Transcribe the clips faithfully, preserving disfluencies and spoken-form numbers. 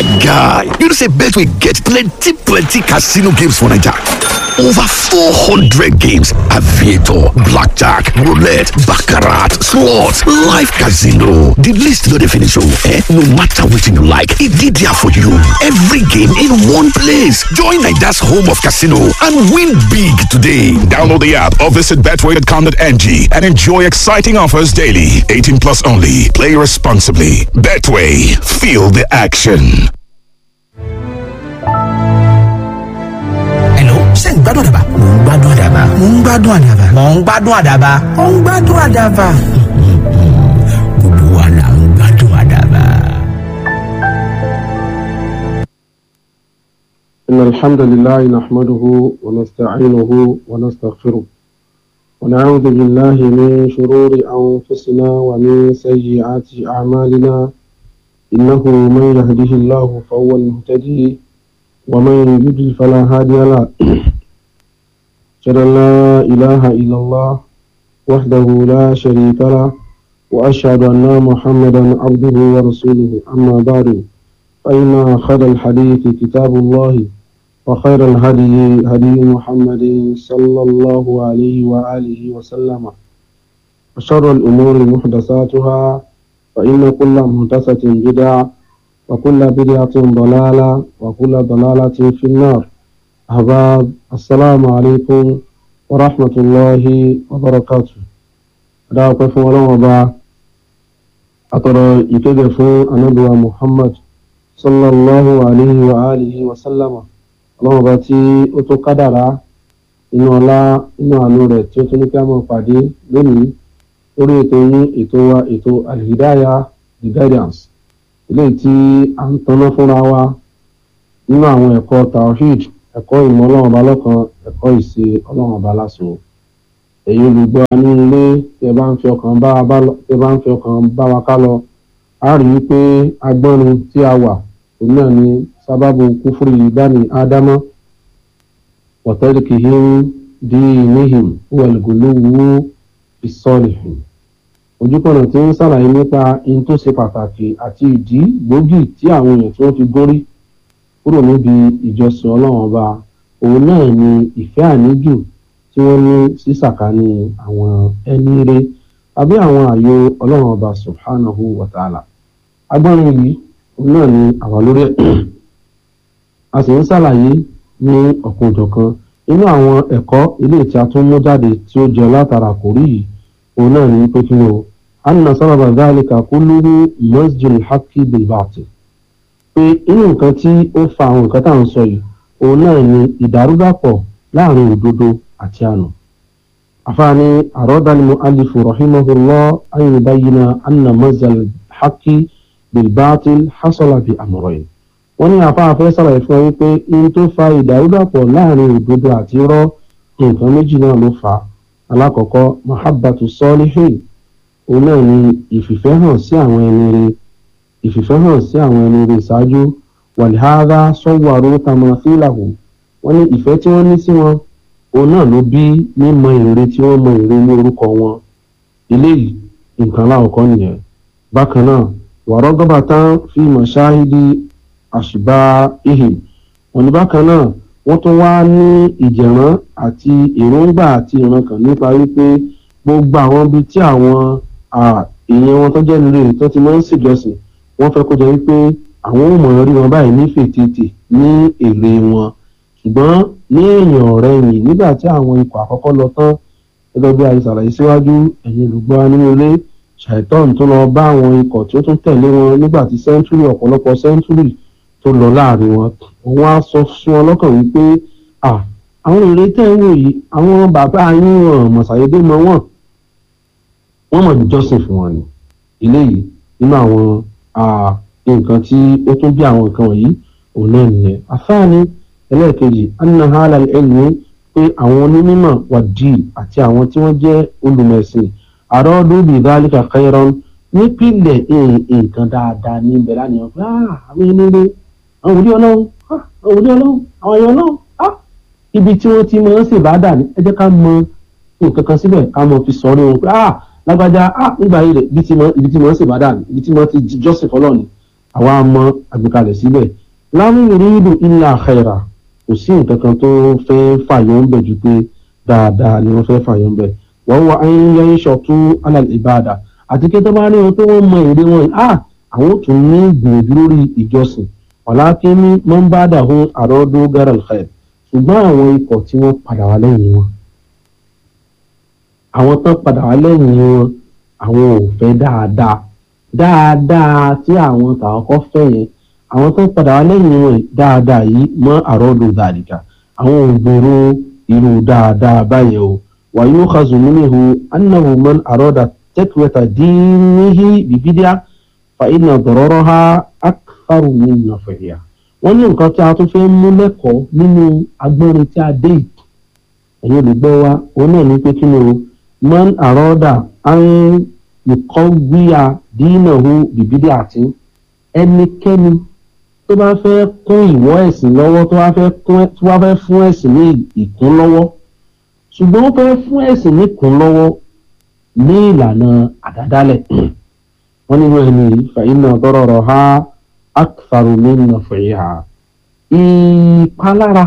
My guy, you know say Betway get plenty plenty casino games for Naija. Over four hundred games, aviator, blackjack, roulette, baccarat, slots, live casino. The list no dey finish oh, eh? No matter wetin you like, e dey there for you. Every game in one place. Join Naija's home of casino and win big today. Download the app or visit betway dot com dot n g and enjoy exciting offers daily. eighteen plus only. Play responsibly. Betway. Feel the action. ṣé ń gbádùn àdàbà? mò ń gbádùn àdàbà. mò ń gbádùn àdàbà. mò ń gbádùn àdàbà. mò ń gbádùn àdàbà. gbogbo wa là ń gbádùn àdàbà. إن الحمد لله نحمده ونستعينه ونستغفره ونعوذ بالله من شرور أنفسنا ومن سيئات أعمالنا إنه من يهده الله فهو المهتدي ومن يضلل فلا هادي له أشهد أن لا إله إلا الله وحده لا شريك له وأشهد أن محمدا عبده ورسوله أما بعد فإن خير الحديث كتاب الله وخير الهدي هدي محمد صلى الله عليه وآله وسلم وشر الأمور محدثاتها فإن كل محدثة بدعة وكل بدعة ضلالة وكل ضلالة في النار. أحباب السلام عليكم ورحمة الله وبركاته. أدعوكم فمولون وبا أترى يكدفون النبي محمد صلى الله عليه وآله وسلم. Ọlọ́run ọba tí ó tó kádàrá inú ọlá inú àánú rẹ̀ tí ó tún ní kí a máa pàdé lónìí lórí ètò yín ètò wa ètò Al-Hidayah the Guidance eléyìí tí a ń tanná fúnra wa nínú àwọn ẹ̀kọ́ tawhid ẹ̀kọ́ ìmọ̀ Ọlọ́run ọba lọ́kan ẹ̀kọ́ ìṣe Ọlọ́run ọba láṣọ. èyí olùgbọ́ ní ilé tí ẹ bá ń fi ọkàn bá wa tí ẹ bá ń fi ọkàn bá wa ká lọ a rí i pé agbọ́nrin tí a wà òun náà ni sábàbù kúfúrì bani ádámà wa tarkihim dinihim wal ghuluw fis salihin. ojúkọ̀nà tí ń sàlàyé nípa in tó ṣe pàtàkì àti ìdí gbòógì tí àwọn èèyàn tí wọ́n fi górí kúrò níbi ìjọsìn Ọlọ́run ọba òun náà ni ìfẹ́ àníjù tí wọ́n ní sí sàkání àwọn ẹni rere tàbí àwọn ààyò Ọlọ́run ọba subhanahu wa ta'ala. agbọ́nrin yìí òun náà ni àwa lórí ẹ̀ a sì ń sàlàyé ní ọ̀kanòjọ̀kan nínú àwọn ẹ̀kọ́ ilé tí a tún mú jáde tí ó jẹ látara kòrí yìí òun náà ní pé kí ni o anna sábàbà dhalika kulluhu masjul haqqi bil batil pé inú nǹkan tí ó fa àwọn nǹkan tá à ń sọ yìí òun náà ní ìdàrúdàpọ̀ láàrin òdodo àti àná. àfààní àròdàlì mu'allifu rahimahullah an yubayyina anna masjul haqqi bil batil hasala bi amrayn. wọ́n ní afáfẹ́ sàlàyé fún ẹ wípé in tó fa ìdàrúdàpọ̀ láàrin òdodo àti irọ́ nǹkan méjì náà ló fà á. alákọ̀ọ́kọ́ mahabbatu salihin òun náà ni ìfìfẹ́hàn sí àwọn ẹni rere ìfìfẹ́hàn sí àwọn ẹni rere ṣáájú wàlíhàdá sọ́wọ́rọ́ tamathilahum wọ́n ní ìfẹ́ tí wọ́n ní sí wọn òun náà ló bí mímọ ìrere tí wọ́n mọ ìrere ní orúkọ wọn. eléyìí nǹkan láwùkọ́ nìyẹn. bákan náà waragabatan fi mashahidi ashba'ihim wọ́n ní bákan náà wọ́n tún wá ní ìjẹ̀rán àti èròǹgbà àti ìrankàn nípa wípé gbogbo àwọn ibi tí àwọn èèyàn wọn tó jẹ́ nílé tó ti máa ń ṣèjọsìn wọ́n fẹ́ kó jẹ́ wípé àwọn ò mọ̀ rí wọn báyìí ní fètètè ní èrè wọn. ṣùgbọ́n ní èèyàn ọ̀rẹ́ yìí nígbà tí àwọn ikọ̀ àkọ́kọ́ lọ tán gẹ́gẹ́ bí a ṣàlàyé síwájú ẹ̀yin olùgbọ́ nínú ilé ṣàìtọ́n tó lọ bá àwọn ikọ̀ tí ó tún tẹ̀lé wọn nígbà tí sẹ́ńtúrì ọ̀pọ̀lọpọ̀ sẹ́ńtúrì tó lọ láàrin wọn. òun á sọ fún wọn lọ́kàn wípé àwọn èrè tẹ́ ń wò yìí àwọn bàbá yín wọn mọ̀sàyédé mọ wọn wọ́n mọ̀ jọ́sìn fún wọn ni. eléyìí nínú àwọn nǹkan tí ó tún bí àwọn nǹkan wọ̀nyí òun náà nìyẹn. àfáàní ẹlẹ́ẹ̀kejì anna halal ilmi pé àwọn onímọ̀ wàdí àti àwọn tí wọ́n jẹ́ olùmẹ̀sìn àrọ́dún bíi dhalika khairan nípìnlẹ̀ nǹkan dáadáa ní ibẹ̀ lánàá pé àwọn eléré àwọn òní ọlọ́run àwọn òní ọlọ́run àwọn èèyàn ọlọ́run ibi tí wọ́n ti máa ń ṣèbádà ní ẹ jẹ́ ká mọ nǹkan kan síbẹ̀ ká mọ fi sọ̀rọ̀ wọn pé lágbájá nígbà yìí rẹ̀ ibi tí wọ́n ń ṣèbádà ní ibi tí wọ́n ti jọ́sìn fọlọ́ ni àwa mọ àgbékalẹ̀ síbẹ̀ lam yuridu illa khaira kò sí nǹkan kan tó fẹ́ fàyọ̀ ń bẹ̀ ju pé dáadáa ni wọ́n fẹ́ fàyọ̀ ń bẹ̀ wọ́n wá ayẹyẹ ìṣọ̀tú alal ibada àti kí tó bá rí wọn tó wọ́n mọ èrè wọn ah àwọn tún ní gbìyànjú lórí ìjọsìn walakin man ba'dahu aradu garal khair ṣùgbọ́n àwọn ikọ̀ tí wọ́n padà wá lẹ́yìn wọn àwọn tán padà wá lẹ́yìn wọn àwọn ò fẹ́ dáadáa dáadáa tí àwọn tàwọn kọ́ fẹ́ yẹn àwọn tán padà wá lẹ́yìn wọn dáadáa yìí mọ́ àrọ́dù dhalika àwọn ò gbèrò irú dáadáa báyẹn o wa yu'khazu minhu annahu man arada takwata dinihi bibidia fa inna dararaha aktharu min nafiha wọ́n ní nǹkan tí a tún fẹ́ mú lẹ́kọ̀ọ́ nínú agbọ́nrin tí a dé yìí ẹ̀yin olùgbọ́ wa òun náà ní pé kí ni o man àrọ́dà àrùn ìkọ́gbíya dínàhù bìbídì àti ẹnikẹ́ni tó bá fẹ́ kún ìwọ́ ẹ̀sìn lọ́wọ́ tó bá fẹ́ kún tó bá fẹ́ fún ẹ̀sìn ní ìkún lọ́wọ́ ṣùgbọ́n ó fẹ́ fún ẹ̀sìn ní ìkún lọ́wọ́ ní ìlànà àdádálẹ̀ wọ́n ní wọ́n ní fa inna dararaha aktharu min nafiha ìpalára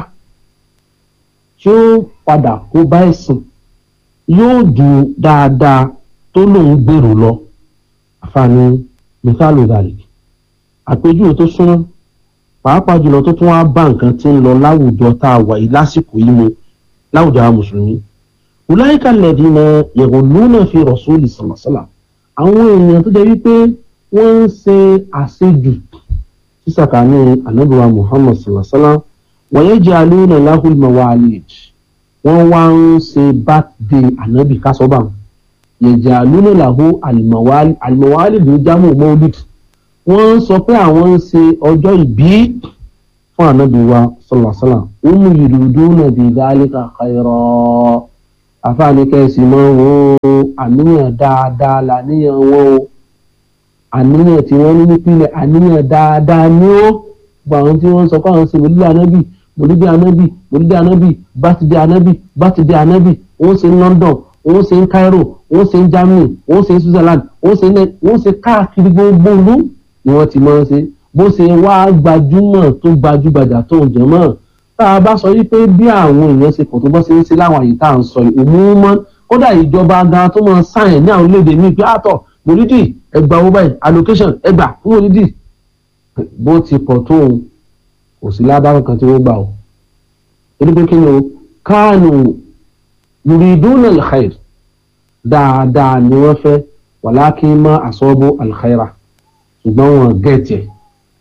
tí ó padà kó bá ẹ̀sìn yóò ju dáadáa tó lòun gbèrò lọ àfààní mìtálù dàlí àpèjúwe tó súnmọ́ pàápàá jùlọ tó tún wá bá nǹkan tí ń lọ láwùjọ tá a wà yìí lásìkò yìí mu láwùjọ àwọn mùsùlùmí ulaika alladhina yaghuluna fi rasuli sallallahu alaihi wasallam àwọn èèyàn tó jẹ́ wípé wọ́n ń ṣe àṣejù sísàkánì ànábì wa Muhammad sallallahu alaihi wasallam wa yaj'aluna lahu al-mawalid wọ́n wá ń ṣe birthday ànábì kásọ́bà yaj'aluna lahu al-mawalid al-mawalid ló jámù mọ́lid wọ́n sọ pé àwọn ń ṣe ọjọ́ ìbí fún ànábì wa sallallahu alaihi wasallam hum yuriduna bi dhalika khayra àfáàní kẹ́sì mọ́ wo àníyàn dáadáa làníyàn wọn o àníyàn tí wọ́n ní nípìnlẹ̀ àníyàn dáadáa ní ó gba àwọn tí wọ́n sọ pé àwọn ṣe mòlídé anábì mòlídé anábì mòlídé anábì bátidé anábì bátidé anábì wọ́n ṣe ní London wọ́n ṣe ní Cairo wọ́n ṣe ní Germany wọ́n ṣe ní Switzerland wọ́n ṣe ní wọ́n ṣe káàkiri gbogbo ìlú ni wọ́n ti máa ń ṣe bó ṣe wá gbajúmọ̀ tó gbajúgbajà tó ń jẹmọ́ tá a bá sọ wípé bí àwọn èèyàn ṣe pọ̀ tó bọ́ ṣe ń ṣe láwọn àyè tá à ń sọ ìmúmọ́ kódà ìjọba gan tó máa sáyẹn ní àwọn orílẹ̀-èdè míì pé àtọ̀ mòlídì ẹgbà owó báyìí allocation ẹgbà fún mòlídì bó ti pọ̀ tó òun kò sí lábára kan tí wọ́n gbà ó torí pé kí ni o káànù yuriduna al-khair dáadáa ni wọ́n fẹ́ walakin ma asabu al-khaira ṣùgbọ́n wọn gẹ̀ẹ́tì ẹ̀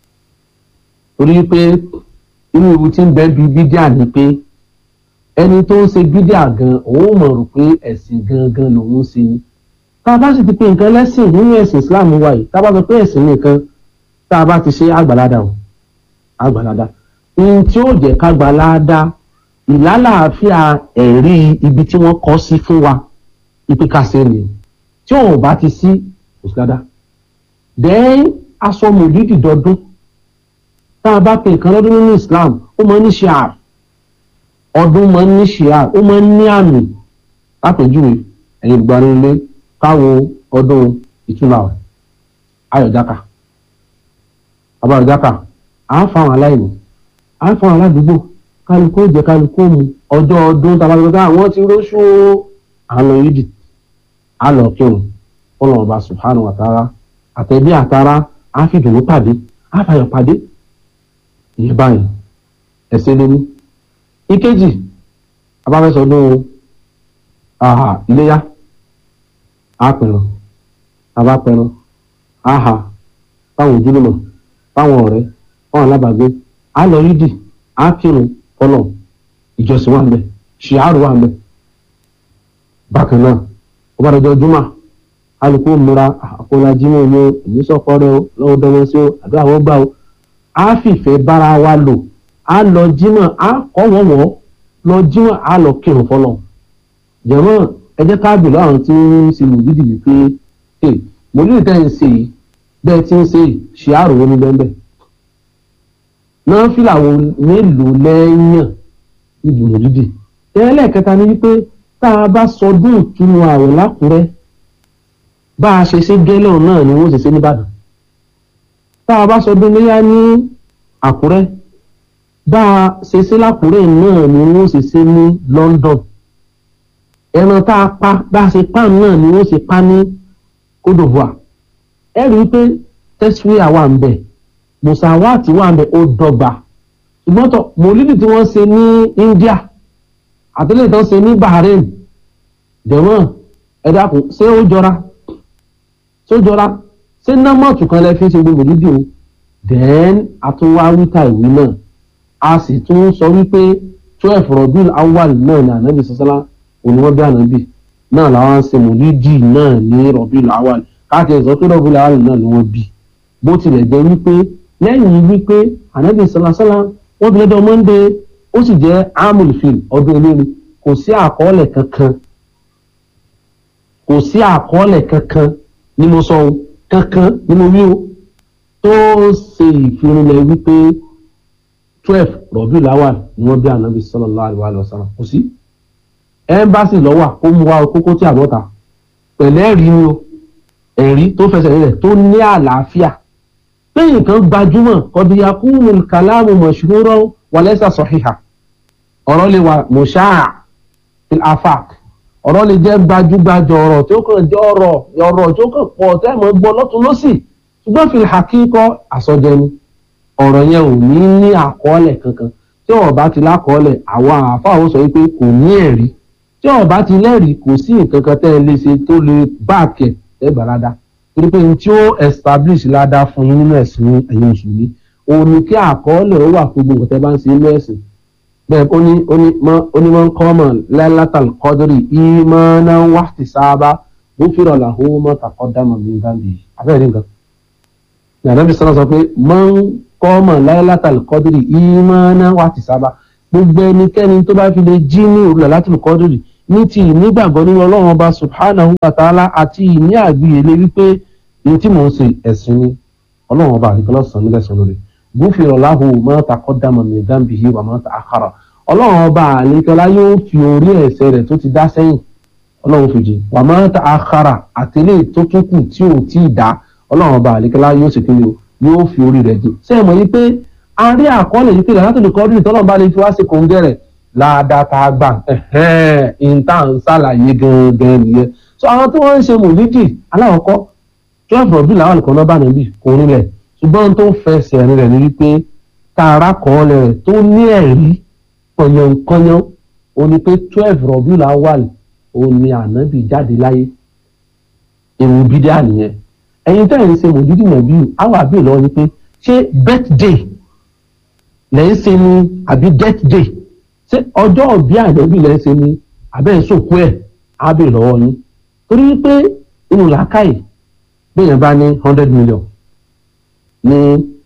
torí pé inú ewu tí ń bẹ bí bídíà ni pé ẹni tó ń ṣe bídíà gan òun mọ̀ rò pé ẹ̀sìn gangan lòun ṣe ni tá a bá sì ti pé nǹkan lẹ́sìn nínú ẹ̀sìn Islam wa yìí tá a bá sọ pé ẹ̀sìn nìkan tá a bá ti ṣe àgbàládà o àgbàládà ohun tí ó jẹ́ kágbàládà ìlàlàáfíà ẹ̀rí ibi tí wọ́n kọ́ sí fún wa ipe kásẹ̀ ni tí òun bá ti sí kò sí dáadáa then aṣọ mòlídì dọdún tá a bá pè nǹkan lọ́dún nínú Islam ó máa ń ní ṣíàr ọdún máa ń ní ṣíàr ó máa ń ní àmì lápèjúwe ẹ̀yin ìgbanilé káwọn ọdún ìtúnlá ayọ̀jáka abáyọ̀jáka à ń fa àwọn aláìní à ń fa àwọn aládùúgbò kálukú jẹ kálukú mu ọjọ́ ọdún tabalọ́dá àwọn ti róṣù àlọ́ yìí dì á lọ kírun fọlọ́n ọba subhanahu wa ta'ala àtẹ̀bí àtara á fi dùnú pàdé á fàyọ̀ pàdé ìyẹn báyìí ẹ̀sẹ̀ lóní. ìkejì abáfẹ́sọdún àhà iléyá á pẹ̀rọ àbá pẹ̀rọ àhà fáwọn ojúlùmọ̀ fáwọn ọ̀rẹ́ fáwọn alábàgbé á lọ yídì á kírun fọlọ́n ìjọsìn wà ń bẹ ṣìárù wà ń bẹ bákan náà ó bá dọjọ́ júmọ̀ alùpùpù múra àkọlájímọ̀ ní ìmísọ̀kọ́rẹ́ o lọ́wọ́ dọ́wọ́ sí o àdúrà wọ́n gbà o á fìfẹ́ bára wa lò á lọ jímọ̀ á kọ́ wọ́n wọ́ lọ jímọ̀ á lọ kírun fọlọ́ jẹ̀mọ́ ẹ jẹ́ ká bìlọ́ àwọn tí ń ṣe mòlídì wípé ẹ mòlídì tẹ́ ń ṣe yìí bẹ́ẹ̀ tí ń ṣe yìí ṣìárù wọn ní bẹ́ẹ̀ náà fìlà wo mélòó lẹ́yìn níbi mòlídì ẹlẹ́ẹ̀kẹta ni wípé tá a bá sọdún ìtúnu ààwẹ̀ lákùrẹ́ bá a ṣe ṣe gẹ́lẹ́ náà ni wọ́n ṣe ṣe nìbàdàn tá a bá sọdún léyà ní Àkúrẹ́ bá a ṣe sí l'Àkúrẹ́ náà ni wọ́n ṣe ṣe ní London ẹran tá a pa bá a ṣe pa náà ni wọ́n ṣe pa ní Côte d'Ivoire ẹ rí i pé tẹ́síwìyà wà ń bẹ̀ mùsàwáàtì wà ń bẹ̀ ó dọ́gba ṣùgbọ́n tó mòlídì tí wọ́n ṣe ní India àtẹlẹ́ tó ṣe ní Bahrain dẹ̀wọ̀n ẹ dákun ṣé ó jọra ṣé ó jọra ṣé nọ́mọ̀tù kan lẹ fi ṣe gbogbo mòlídì o then àtúnwá wíta ìwé náà a sì tún sọ wípé twelve Rabiul Awwal náà ní ànábì sọ́sọ́lá òní wọ́n bí ànábì náà làwọn ṣe mòlídì náà ní Rabiul Awwal káàkiri ìsọ tó Rabiul Awwal náà ni wọ́n bí bó tilẹ̀ jẹ́ wípé lẹ́yìn wípé ànábì sọ́lásọ́lá wọ́n bí lọ́dọ̀ Monday ó sì jẹ́ amulfil ọdún olórin kò sí àkọọ́lẹ̀ kankan kò sí àkọọ́lẹ̀ kankan ni mo sọ kankan ni mo wí o tó ṣe ìfirinlẹ̀ wípé twelve Rabiul Awwal ni wọ́n bí ànábì sallallahu alaihi wasallam kò sí ẹ́mbásì lọ́wà ó mú wa kókó tí àbọ́ta pẹ̀lẹ́ ẹ̀rí ni o ẹ̀rí tó fẹsẹ̀ nílẹ̀ tó ní àlàáfíà pé nǹkan gbajúmọ̀ kọ̀dìyàkúnù kàlámù mashhuran wa laysa sahiha ọ̀rọ̀ lè wà mùsáà fil afaq ọ̀rọ̀ lè jẹ́ gbajúgbajù ọ̀rọ̀ tí ó kàn jẹ́ ọ̀rọ̀ ọ̀rọ̀ tí ó kàn pọ̀ tẹ́mọ̀ gbọ́ lọ́tún lọ́sì ṣùgbọ́n fil haqiqa àsọjẹni ọ̀rọ̀ yẹn ò ní ní àkọọ́lẹ̀ kankan tí ó bá ti lákọọ́lẹ̀ àwọn àáfàá ó sọ wípé kò ní ẹ̀rí tí ó bá ti lẹ́rìí kò sí nǹkan kan tẹ́ ẹ lè ṣe tó lè báàkẹ̀ ẹgbàá ládàá torí pé ní tí ó establish ládàá fún yín nínú ẹ̀sìn ẹ̀yin mùsùlùmí òun ni kí àkọọ́lẹ̀ ó wà fún gbogbo nǹkan tẹ́ bá ń ṣe nínú ẹ̀sìn bẹ́ẹ̀ ó ní ó ní mọ́ ó ní mọ́ ń kọ́ mọ̀ Lailatul Qadri imanan wahtisaban ghufira lahu ma taqaddama min dhanbihi abẹ́rẹ́ nǹkan Ànábì sọ́nà sọ pé mọ́ ń kọ́ mọ̀ Lailatul Qadri imanan wahtisaban gbogbo ẹnikẹ́ni tó bá fi lè jí ní òru Lailatul Qadri ní ti ìnígbàgbọ́ nínú Ọlọ́run ọba subhanahu wa ta'ala àti ìní àgbìyèlé wípé ní tí mò ń ṣe ẹ̀sìn ni Ọlọ́run ọba àríkọ́lọ́sàn nílẹ̀ sọ́nà rẹ̀ gufira lahu ma taqaddama min dhanbihi wa ma ta'akhkhara Ọlọ́run ọba àlékọ́lá yóò fi orí ẹ̀ṣẹ̀ rẹ̀ tó ti dá sẹ́yìn Ọlọ́run fi jì wa ma ta'akhkhara àtẹlẹ́ tó tún kù tí ò tí ì dá Ọlọ́run ọba àlékọ́lá yóò sì kéde yóò fi orí rẹ̀ jì ṣé ẹ mọ̀ yí pé a rí àkọọ́lẹ̀ yìí pé Lailatul Qadri tọ́lọ́run bá lè fi wá sí kòńgẹ́rẹ̀ ládàá gbà ẹ̀hẹ́n ìta ń ṣàlàyé gangan nìyẹn so àwọn tí wọ́n ń ṣe mòlídì aláwọ̀kọ́ twelve Rabiul Awwal kan náà bá níbí kò rinlẹ̀ ṣùgbọ́n tó fẹsẹ̀ rinlẹ̀ ní wípé tààrà kọ́ọ́lẹ̀ rẹ̀ tó ní ẹ̀rí kọ̀yànkọ̀yàn ó ní pé twelve Rabiul Awwal ó ní ànábì jáde láyé èrò bídíà nìyẹn ẹ̀yin tẹ́ ẹ̀ ń ṣe mòlídì nàbí àwọn àbí ìlọ́wọ́ ni pé ṣé birthday lẹ́yìn ṣe ni àbí death day ṣé ọjọ́ òbí ànábì lẹ́yìn ṣe ni àbẹ́ ìṣòkú ẹ̀ àbí ìlọ́wọ́ ni torí pé inú làákàyè bẹ́ẹ̀ bá ní hundred million ní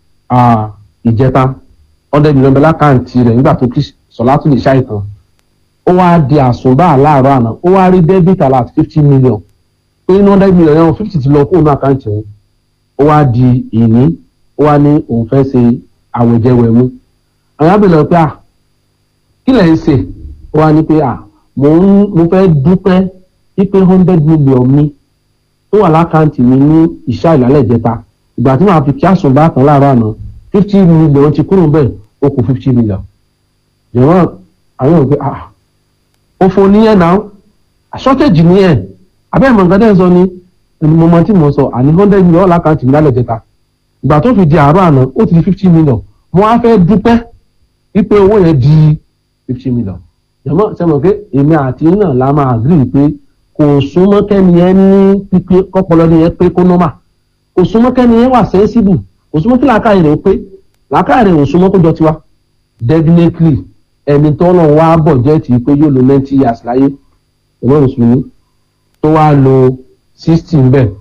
ìjẹta hundred million bẹ́ẹ̀ lákàntì rẹ̀ nígbà tó kí sọ̀látù lè ṣàìtàn ó wá di àsùnbà láàárọ̀ àná ó wá rí debit alert fifty million pé inú hundred million yẹn fifty ti lọ kóònù àkáǹtì òun ó wá di ìní ó wá ní òun fẹ́ ṣe àwẹ̀jẹwẹ̀mú àwọn abẹ́lẹ̀ pé à kí lẹ̀ ń ṣe ó wá ní pé à mo fẹ́ dúpẹ́ wípé hundred million mi tó wà lákàntì mi ní ìṣá ìlàlẹ̀ ìjẹta ìgbà tí màá fi kí àsùnbà kan láàárọ̀ àná fifty million ti kúrò bẹ́ẹ̀ ó kù fifty million jẹ̀wọ́n àwọn òpin ah ó fún níyẹn náà shortage níyẹn abẹ́ ìmọ̀ nǹkan tẹ́ ń sọ ni ẹni mo máa tí mo sọ àní hundred million lákàntì mi lálẹ́ ìjẹta ìgbà tó fi di àárọ̀ àná ó ti di fifty million mo á fẹ́ dúpẹ́ wípé owó yẹn di fifty million jẹ̀wọ́n sẹ́mọ̀ pé èmi àti náà la máa agree pé kò súnmọ́ kẹ́ni yẹn ní pípé kọ́pọ̀lọ́ ni yẹn pé kó nọ́mà kò súnmọ́ kẹ́ni yẹn wà sensible kò súnmọ́ kí làákàyè rẹ̀ ó pé làákàyè rẹ̀ ò súnmọ́ kó jọ tiwa definitely ẹni tó lọ wá bọ̀ jẹ́ ti pé yóò lo ninety years láyé ìwọ́n mùsùlùmí tó wá lo sixty bẹ́ẹ̀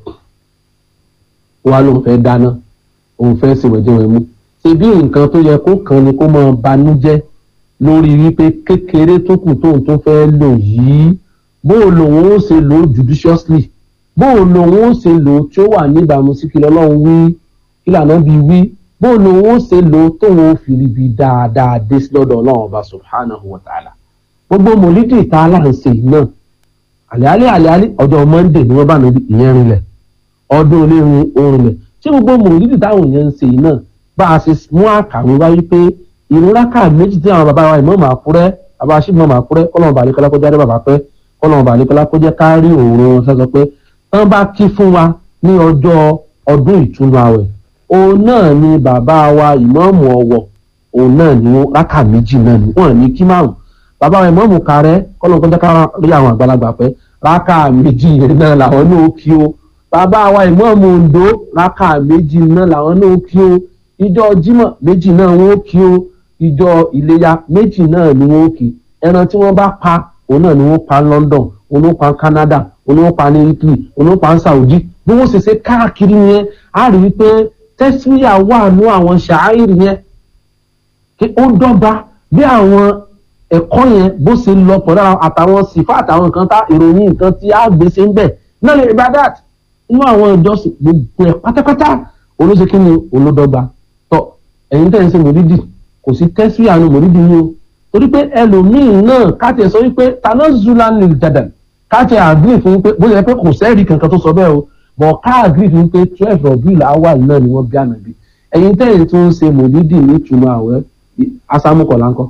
ó wá lóun fẹ́ dáná òun fẹ́ ṣèwẹ̀jẹ̀wẹ̀mú ṣe bí nǹkan tó yẹ kó kàn ní kó máa banújẹ́ lórí wípé kékeré tó kù tóun tó fẹ́ lò yìí bóò lòun ó ṣe lò judiciously bóò lòun ó ṣe lò tí ó wà níbàámu sí kí lọ́lọ́run wí kí lànà bí wí bóò lòun ó ṣe lò tóun ó fi ríbi dáadáa dé sí lọ́dọ̀ ọlọ́run ọba subhanahu wa ta'ala gbogbo mòlídì tá a láǹṣe náà àlẹ́álẹ́ àlẹ́álẹ́ ọjọ́ monday ni wọ́n bá níbi ìyẹn rinlẹ̀ ọdún olórin orinlẹ̀ ṣé gbogbo mòlídì táwọn èèyàn ń ṣe yìí náà bá a ṣe mú àkàwé wá wípé ìrun rákà méjì tí àwọn bàbá wa ìmọ̀ máa kúrẹ́ bàbá aṣíbi máa kúrẹ́ kọ́lọ́mù bàálẹ̀ kọ́lá kó jáde bàbá pẹ́ kọ́lọ́mù bàálẹ̀ kọ́lá kó jẹ́ kárí òórùn sọ́sọ́ pé wọ́n bá kí fún wa ní ọjọ́ ọdún ìtúnu àwẹ̀ òun náà ni bàbá wa ìmáàmù Ọ̀wọ̀ òun náà ni rákà méjì náà ni wọ́n ní kí márùn bàbá wa ìmáàmù Kàrẹ́ kọ́lọ́mù kó jẹ́ ká rí àwọn àgbàlagbà pẹ́ rákà méjì yẹn náà làwọn náà kí o bàbá wa ìmáàmù Oǹdó rákà méjì náà làwọn náà kí o ìjọ Jímọ̀ méjì náà wọ́n kí o ìjọ Iléyá méjì náà ni wọ́n kí ẹran tí wọ́n bá pa òun náà ni wọ́n pa London òun ló pa Canada òun ló pa ní Italy òun ló pa Saudi bí wọ́n ṣe ṣe káàkiri yẹn á rí i pé tẹ́síríà wà nú àwọn ṣàáìrì yẹn kí ó dọ́gba bí àwọn ẹ̀kọ́ yẹn bó ṣe lọ pọ̀ lára àtàwọn sífà àtàwọn nǹkan tá ìròyìn nǹkan tí á gbèsè ń bẹ̀ náà lè bá dat inú àwọn ìjọsìn gbogbo ẹ̀ pátápátá olóṣè kí ni olódọ́gba tọ ẹ̀yin tẹ̀ ń ṣe mòrídì kò sí tẹ́síríà nù mòrídì yìí o torí pé ẹlòmíín náà káàtì sọ wípé tàná zulan lè jàdà káàtì àgírí fún pé bóyá pé kò sẹ́ẹ̀rì kankan tó sọ bẹ́ẹ̀ o bọ̀ ká àgírí fún pé twelve rọ̀bìlì àwà náà ni wọ́n bí ànàbí ẹ̀yin tẹ̀yìn tó ń ṣe mòlídì ní ìtumọ̀ àwẹ̀ asámukọ̀ láńkọ́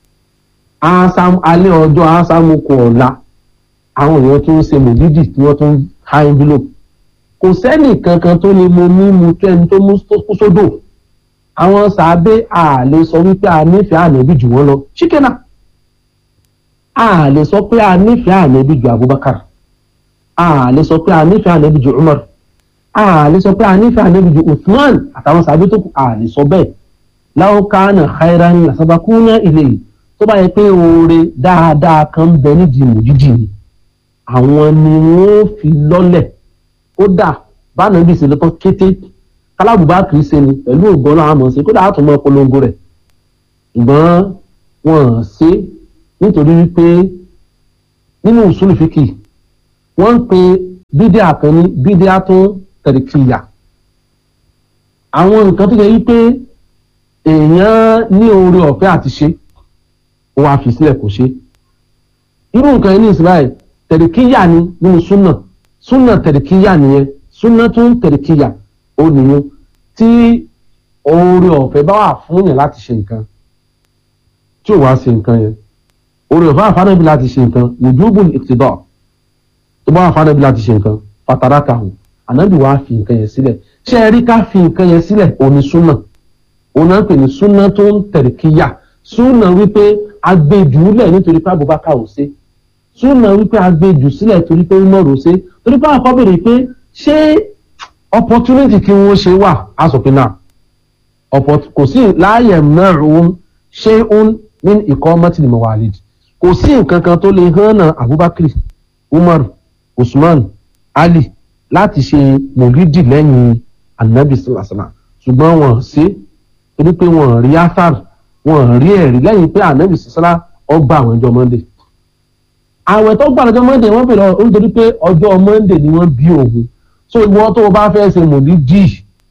alẹ́ ọjọ́ asámukọ̀ ọ̀la àwọn èèyàn tó ń ṣe mòlídì tí wọ́n tó ń ha envelope kò sẹ́nì kankan tó lè mọ mímu tó ẹni tó mú kú sódò àwọn sàábé àlè sọ wípé a nífẹ̀ẹ́ ànàbí jù wọ́n lọ ṣíkẹ́nà a lè sọ pé a nífẹ̀ẹ́ ànábì ju Abubakar a lè sọ pé a nífẹ̀ẹ́ ànábì ju Umar a lè sọ pé a nífẹ̀ẹ́ ànábì ju Uthman àtàwọn sàbí tó kù a lè sọ bẹ́ẹ̀ law kana khairan lasabaquna ilayhi tó bá yẹ pé oore dáadáa kan ń bẹ nídìí mòjíjì ni àwọn ni wọ́n fi lọ́lẹ̀ ó dà báwọn bí ìṣẹ̀lẹ̀ tán kété kálábùbá kìí ṣe ni pẹ̀lú ògbọ́n náà àmọ́ sí kódà àtúmọ̀ polongo rẹ̀ ṣùgbọ́n wọ́n ṣe nítorí wípé nínú usul fíkì wọ́n ń pe bídíà kan ní bídíà tó tẹ̀ríkìyà àwọn nǹkan tó yẹ wípé èèyàn ní oore ọ̀fẹ́ àti ṣe ó wá fi sílẹ̀ kò ṣe irú nǹkan yẹn ní ìsìláì tẹ̀ríkìyà ni nínú súnà súnà tẹ̀ríkìyà nìyẹn súnà tó ń tẹ̀ríkìyà ó nìyẹn tí oore ọ̀fẹ́ bá wà fún yẹn láti ṣe nǹkan tí ò wá ṣe nǹkan yẹn orí ọ̀fà àfánàbí láti ṣe nǹkan wùdúbùn ìtìdọ́ tó bá àfánàbí láti ṣe nǹkan fatarakahu ànábì wá fi nǹkan yẹn sílẹ̀ ṣé ẹ rí ká fi nǹkan yẹn sílẹ̀ òní súnà òun náà ń pè ní súnà tó ń tẹ̀ríkìyà súnà wípé agbèjù lẹ̀ nítorí pé Abubakar ò ṣe súnà wípé agbèjù sílẹ̀ torí pé Umar ò ṣe torí pé àkọ́ bèrè pé ṣé opportunity kí wọ́n ṣe wà asòfin náà kò sí láàyè mẹ́rin ṣé ń ní ìkọ́ mọ́tìlì mọ́wàlídì kò sí nǹkan kan tó lè hànà Abubakar Umar Usman Ali láti ṣe mòlídì lẹ́yìn anabi salasala ṣùgbọ́n wọ́n ṣe torí pé wọ́n rí afar wọ́n rí ẹ̀rí lẹ́yìn pé anabi salasala ọgbà àwọn ọjọ́ Monday àwọn tó gbà lọ́jọ́ Monday wọ́n bèèrè ó nítorí pé ọjọ́ Monday ni wọ́n bí òun so ìwọ tó o bá fẹ́ ṣe mòlídì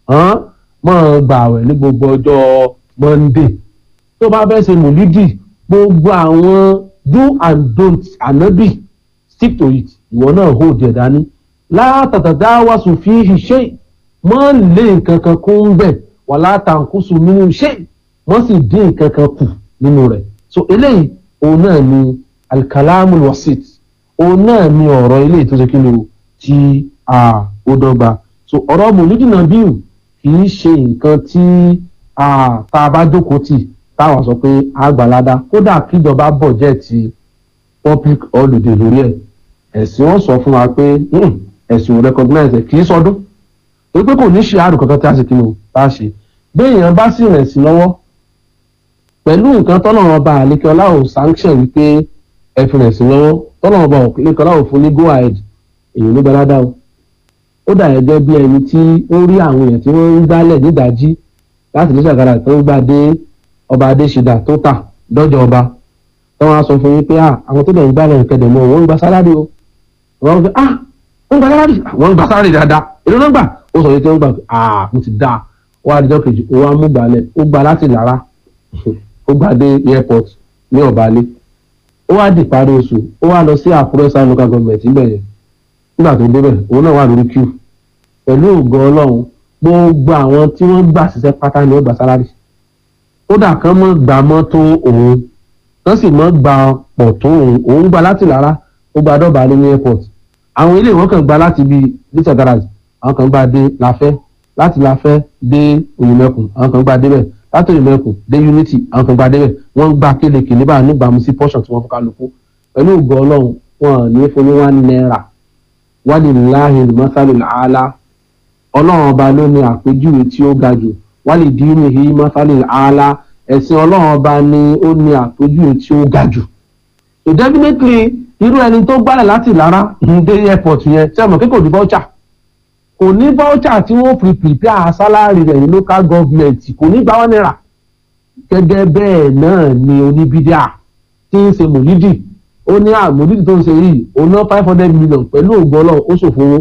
mọ́ gbà wẹ̀ ní gbogbo ọjọ́ Monday tó o bá fẹ́ ṣe mòlídì gbogbo àwọn do and don't anabi stick to it ìwọ náà hold ẹ̀ dání látàtàdáwàsù fi ṣe mọ́ lé nǹkan kan kún bẹ̀ wà látàkùsù nínú ṣe wọ́n sì dín nǹkan kan kù nínú rẹ̀ so eléyìí òun náà ni alkalamul wasit òun náà ni ọ̀rọ̀ eléyìí tó ṣe kí ni o tí ó dọ́gba so ọ̀rọ̀ mòlúdì náà bí kì í ṣe nǹkan tí tá a bá jókòó tì táwọn sọ pé àgbàládá kódà kíjọba bọ̀jẹ̀ ti public holiday lórí ẹ̀ ẹ̀sìn wọn sọ fún wa pé ẹ̀sìn ò recognize ẹ̀ kì í sọdún torí pé kò ní ṣe àrùn kankan tí a ṣe kí ni o bá ṣe bí èèyàn bá sì rẹ̀ sí lọ́wọ́ pẹ̀lú nǹkan tọ́lọ́run ọba àlékè ọlá ò sanction wípé ẹ fi rẹ̀ sí lọ́wọ́ tọ́lọ́run ọba àlékè ọlá ò fún ní go ahead èèyàn ló gbáradá o ó dà gẹ́gẹ́ bí ẹni tí ó rí àwọn èèyàn tí wọ́n ń gbálẹ̀ nídàájí láti ní ṣàgàrà tó ń gbà dé ọba adéṣidà tó tà dọ́jọ́ ọba tí wọ́n á sọ fún yín pé àwọn tó dẹ̀ ń gbálẹ̀ ìkẹdẹ̀ mọ́ wọ́n ń gba sálárì o wọ́n ń gbé ah wọ́n ń gba sálárì wọ́n ń gba sálárì dáadáa èlò náà gbà ó sọ yìí tí wọ́n gbà ah mo ti dáa ó wá àdìjọ́ kejì ó wá mú gbalẹ̀ ó gba láti lára ó gba dé airport ní ọ̀bálẹ̀ ó wá di parí oṣù ó wá lọ sí Àkúrẹ́ South local government níbẹ̀ yẹn nígbà tó débẹ̀ òun náà wà lórí queue pẹ̀lú ògo Ọlọ́run gbogbo àwọn tí wọ́n gbà ṣiṣẹ́ pátá ni wọ́n gbà sálárì. kódà kan mọ́ gbà mọ́ tó òun kan sì mọ́ gbà pọ̀ tó òun òun gbà láti Lára ó gba dọ́bà ní airport. àwọn ilé ìwọ́n kan gba láti bíi lítà garage àwọn kan gba dé Láfẹ́ láti Láfẹ́ dé Òyìnmẹ́kùn àwọn kan gba débẹ̀ láti Òyìnmẹ́kùn dé Unity àwọn kan gba débẹ̀ wọ́n gba kélekèlé bá níbàámu sí portion tí wọ́n fún kálukú pẹ̀lú ògo Ọlọ́run wọn ní fún ní one naira walillahi al-mathalul a'la. Ọlọ́run ọba ló ní àpèjúwe tí ó ga jù walidinihi mathalul a'la. ẹ̀sìn Ọlọ́run ọba ni ó ní àpèjúwe tí ó ga jù. so definitely irú ẹni tó gbálẹ̀ láti Lára dé airport yẹn tí a mọ̀ pé kò ní voucher kò ní voucher tí wọ́n fi prepare salary rẹ̀ ní local government kò ní gba one naira. gẹ́gẹ́ bẹ́ẹ̀ náà ni oníbídíà tí ń ṣe mòlídì ó ní àmòlídì tó ń ṣe yìí ó ná five hundred million pẹ̀lú ògbọ́n náà ó ṣòfò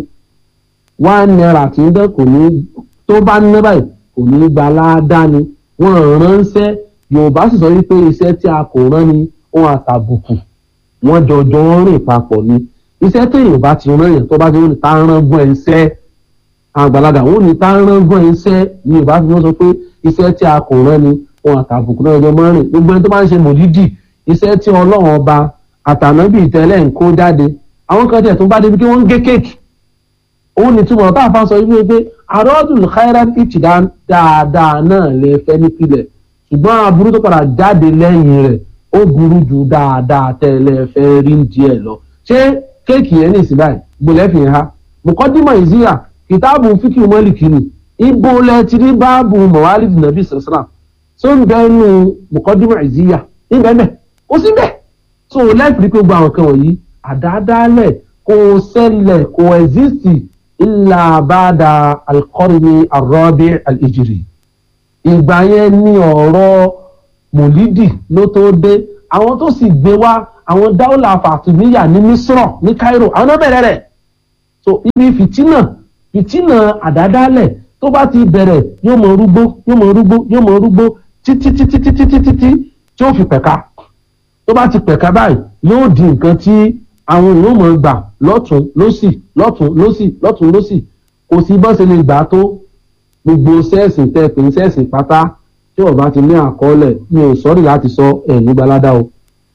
one naira tí ń dán kò ní tó bá ná báyìí kò ní gba aládá ni wọ́n ránṣẹ́ Yorùbá sì sọ wípé iṣẹ́ tí a kò rán ni ohun àtàbùkù wọ́n jọjọ rìn papọ̀ ni iṣẹ́ tí Yorùbá ti rán yẹn tó bá ti rán ni tá a rán gbọ́n iṣẹ́ àgbàlagbà wọ́n ní tá a rán gbọ́n iṣẹ́ ni Yorùbá fi wọ́n sọ pé iṣẹ́ tí a kò rán ni ohun àtàbùkù náà jọ mọ́ rìn gbogbo ẹni tó bá ń ṣe mòlídì iṣẹ́ tí Ọlọ́run ọba àtànábì tẹ́lẹ̀ ń kó jáde àwọn kan tẹ̀ tó bá débi kí wọ́n ń gé kéèkì òun ní túmọ̀ tá a fa sọ wípé pé àròdùn khairan ìtìdá dáadáa náà lè fẹ́ nípìnlẹ̀ ṣùgbọ́n aburú tó padà jáde lẹ́yìn rẹ̀ ó burú ju dáadáa tẹ́lẹ̀ fẹ́ rí díẹ̀ lọ ṣé kéèkì yẹn ní ìsìn báyìí gbọ́lẹ́ fi hàn mùkọ́dímọ̀ ìzíyà kìtáàbù fíkì mọ́lìkì ni ibo lẹ ti rí báàbù mọ̀wálì nàbí sàlám tó ń bẹ́ẹ̀ nù mùkọ́dímọ̀ ìzíyà níbẹ̀ bẹ́ẹ̀ ó sì bẹ́ẹ̀ so lẹ́ẹ̀kì pé gbogbo àwọn kan wọ̀nyí àdáadáalẹ̀ kò ṣẹlẹ̀ kò ẹ̀zísì illa ba'da al-qarni ar-rabi' al-hijri. ìgbà yẹn ní ọ̀rọ̀ mòlídì ló tó dé àwọn tó sì gbé wá àwọn dáúlà Fàtímíyà ní Misra ní Cairo àwọn náà bẹ̀rẹ̀ rẹ̀ so ibi fìtínà fìtínà àdáadáalẹ̀ tó bá ti bẹ̀rẹ̀ yóò mọ rúgbó yóò mọ rúgbó yóò mọ rúgbó títí títí títí títí tí ó fi pẹ̀ka tó bá ti pẹ̀ka báyìí yóò di nǹkan tí àwọn èèyàn mọ̀ gbà lọ́tún lọ́sì lọ́tún lọ́sì lọ́tún lọ́sì kò sí bọ́n ṣe lè gbà tó gbogbo sẹ́ẹ̀sì tẹ́ pé sẹ́ẹ̀sì pátá tí ó bá ti ní àkọọ́lẹ̀ mi ò sọ́rí láti sọ ẹ̀ ní gbalada o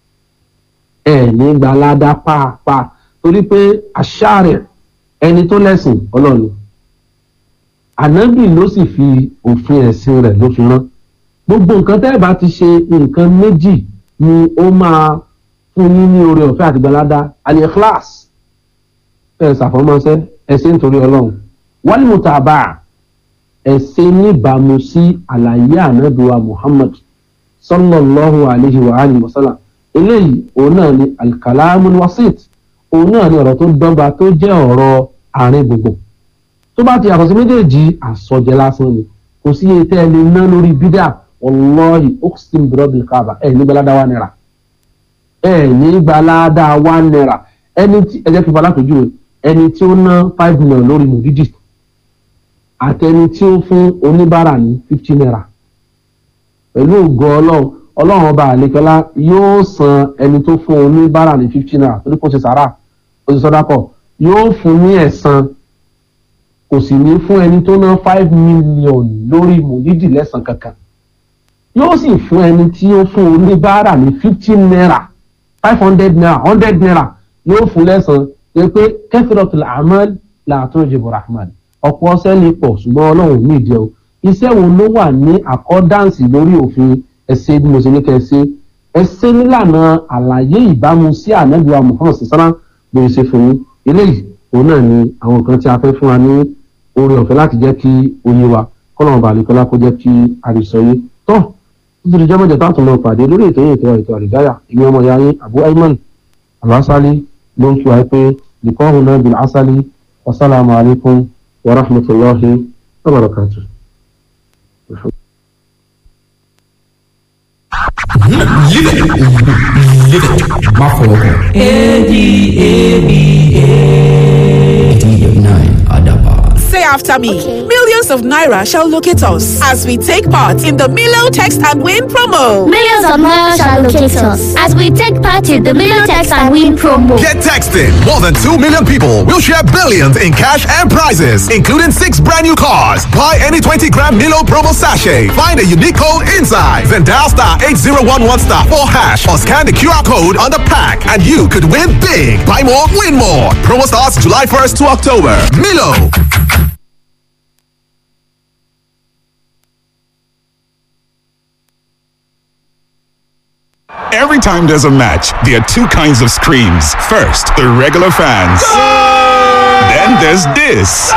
ẹ̀ ní gbalada pàápàá torí pé àṣà rẹ̀ ẹni tó lẹ́sìn Ọlọ́run ànábì ló sì fi òfin ẹ̀sìn rẹ̀ ló fi rán gbogbo nǹkan tẹ́ ẹ bá ti ṣe nǹkan méjì ni ó máa fún yín ní oore ọ̀fẹ́ àti gbalada al-ikhlas ẹ̀ ṣàfọmọ́sẹ́ ẹ̀sìn nítorí Ọlọ́run wal mutabaa ẹ̀sìn níbàámu sí àlàyé ànábì wa Muhammad sallallahu alayhi wa alihi wa sallam eléyìí òun náà ni al-kalamul wasit òun náà ni ọ̀rọ̀ tó dọ́gba tó jẹ́ ọ̀rọ̀ àárín gbogbo tó bá ti yàtọ̀ sí méjèèjì àsọjẹ lásán ni kò sí iye tẹ́ ẹ lè ná lórí bídà wallahi uqsim bi rabbil kaaba ẹ̀ ní gbalada wa naira ẹ̀ ní gbalada wa naira ẹni tí ẹ jẹ́ kí n bala tó jù ẹni tí ó ná five million lórí mùdídì àtẹni tí ó fún oníbàárà ní fifty naira pẹ̀lú ògo ọlọ́run ọlọ́run ọba àlekọ́lá yóò san ẹni tó fún oníbàárà ní fifty naira torí kò ṣe sàrà kò ṣe sọ́dákọ̀ yóò fún ní ẹ̀san kò sì ní fún ẹni tó ná five million lórí mòlídì lẹ́san kankan yóò sì fún ẹni tí ó fún oníbàárà ní fifty naira five hundred naira hundred naira yóò fún lẹ́san yẹ pé kathratul a'mal la tujibu rahman ọ̀pọ̀ ọ̀sẹ̀ lè pọ̀ ṣùgbọ́n ọlọ́run ní ìdí ẹ̀ o iṣẹ́ wo ló wà ní àkọ́dáǹsì lórí òfin ẹ̀sẹ̀ bí mo ṣe ní kẹ́ ẹ ṣe ẹ̀sẹ̀ nílànà àlàyé ìbámu sí ànábì wa Muhammad sàlá lórí ṣe fún yín eléyìí òun náà ni àwọn nǹkan tí a fẹ́ fún wa ní oore ọ̀fẹ́ láti jẹ́ kí oyè wa kọ́nà ọba àlekọ́lá kó jẹ́ kí àrísọyé tó nítorí jẹ́ mọ́jọ́ táwọn tó lọ pàdé lórí ètò yìí ètò ètò àrídáyà ìwé ọmọ ìyá yín Abu Ayman Al-Asali ló ń kí wa pé liqa'una bil asali wasalaamu alaykum wa rahmatulahi wa barakatuh. má fọwọ́ kàn. A D A B A. eighty nine Adaba. Say after me. Okay. Millions of naira shall locate us as we take part in the Milo Text and Win promo. Millions of naira shall locate us as we take part in the Milo Text and Win promo. Get texting. More than two million people will share billions in cash and prizes, including six brand new cars. Buy any twenty gram Milo promo sachet. Find a unique code inside. Then dial star eight zero one one star four hash or scan the Q R code on the pack and you could win big. Buy more, win more. Promo starts July first to October. Milo. Every time there's a match, there are two kinds of screams. First, the regular fans. Then there's this.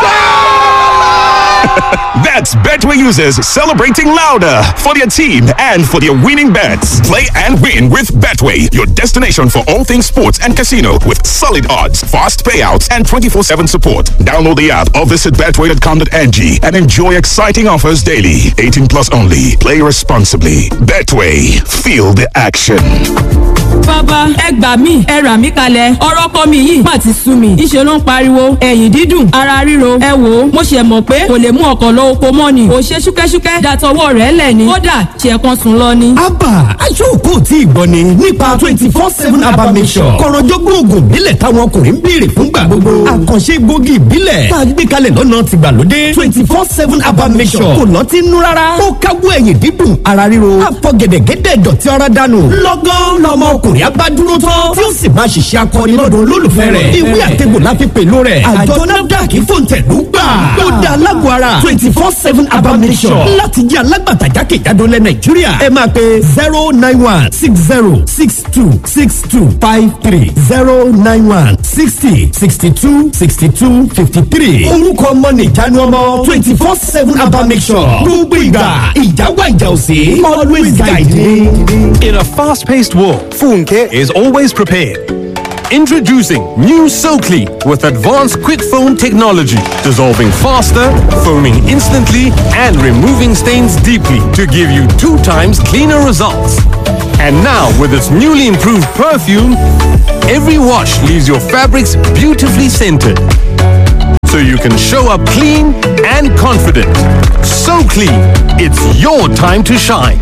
That's Betway users celebrating louder for their team and for their winning bets. Play and win with Betway, your destination for all things sports and casino with solid odds, fast payouts, and twenty-four seven support. Download the app or visit betway dot com dot n g and enjoy exciting offers daily. eighteen plus only. Play responsibly. Betway. Feel the action. Bàbá ẹ gbà mí ẹ rà mí kalẹ̀ ọ̀rọ̀ ọkọ mi yìí má ti sú mi ìṣe ló ń pariwo ẹ̀yìn dídùn ara ríro ẹ wò ó mo ṣe mọ̀ pé kò lè mú ọkọ̀ lọ oko mọ́ ni kò ṣe ṣúkẹ́ṣúkẹ́ dàtọwọ́ rẹ̀ lẹ̀ ni kódà ṣe kan sùn lọ ni. Abba aṣọ́kù tí ìgbọ́ ni nípa twenty four seven Abba Mixture kọ̀rọ̀jọ́gbọ́n oògùn ìbílẹ̀ táwọn ọkùnrin ń béèrè fún gbà gbogbo àkànṣe gbòógì ìbílẹ̀ tá a gbé kalẹ̀ lọ́nà tìgbàlódé twenty four seven Abba Mixture kò lọ́tí nú rárá ó káwọ́ ẹ̀yìn dídùn ara ríro àfọ̀gẹ̀dẹ̀gẹ̀dẹ̀ dọ̀tí ara dànù lọ́gán lọ́mọ ọkùnrin abádúró tán tí ó sì máa ṣiṣẹ́ akọni lọ́dọ̀ olólùfẹ́ rẹ̀ ìwé àtẹ̀gbò la fi pèlò rẹ̀ àjọ NAFDAC fòǹtẹ̀lú gbà ó dá alágbó ara twenty four seven Abba Mixture láti jẹ́ alágbàtà jákèjádò lẹ̀ Nàìjíríà ẹ máa pe zero nine one six zero six two six two five three zero nine one sixty sixty two sixty two fifty three orúkọ ọmọ nìjánu ọmọ twenty four seven Abba Mixture gbogbo ìgbà ìjáwá ìjà òsè always guide me. In a fast-paced world, Funke is always prepared. Introducing new SoClean with advanced quick foam technology, dissolving faster, foaming instantly, and removing stains deeply to give you two times cleaner results. And now, with its newly improved perfume, every wash leaves your fabrics beautifully scented. So you can show up clean and confident. So clean, it's your time to shine.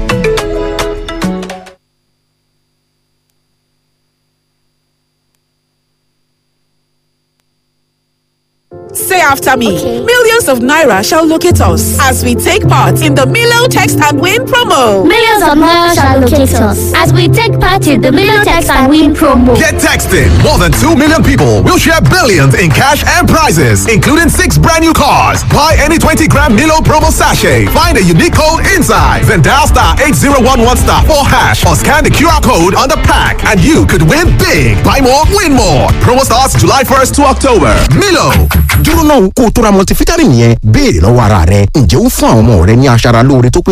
Say after me. Okay. Millions of naira shall locate us as we take part in the Milo Text and Win promo. Millions of naira shall locate us as we take part in the Milo Text and Win promo. Get texting. More than two million people will share billions in cash and prizes, including six brand new cars. Buy any twenty gram Milo promo sachet. Find a unique code inside. Then dial star eight zero one one star four hash or scan the Q R code on the pack and you could win big. Buy more, win more. Promo starts July first to October. Milo. dúró náà kó o tó ra multivitamin yẹn béèrè lọ́wọ́ ara rẹ ǹjẹ́ ó fún àwọn ọmọ rẹ ní aṣara lóore tó pé